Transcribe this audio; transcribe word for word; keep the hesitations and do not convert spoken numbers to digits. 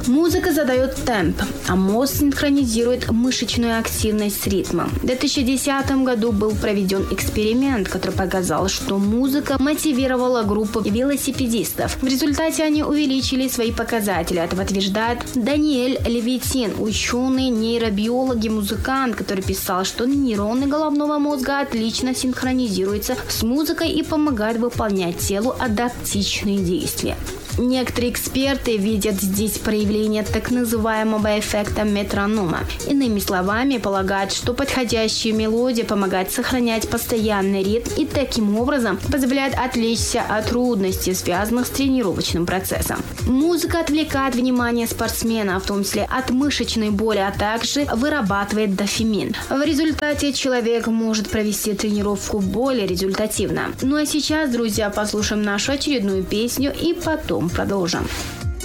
Музыка задает темп, а мозг синхронизирует мышечную активность с ритмом. В две тысячи десятом году был проведен эксперимент, который показал, что музыка мотивировала группу велосипедистов. В результате они увеличили свои показатели. Это подтверждает Даниэль Левитин, ученый, нейробиолог и музыкант, который писал, что нейроны головного мозга отлично синхронизируются с музыкой и помогают выполнять телу адаптичные действия. Некоторые эксперты видят здесь проявление так называемого эффекта метронома. Иными словами, полагают, что подходящая мелодия помогает сохранять постоянный ритм и таким образом позволяет отвлечься от трудностей, связанных с тренировочным процессом. Музыка отвлекает внимание спортсмена, в том числе от мышечной боли, а также вырабатывает дофамин. В результате человек может провести тренировку более результативно. Ну а сейчас, друзья, послушаем нашу очередную песню и потом продолжим.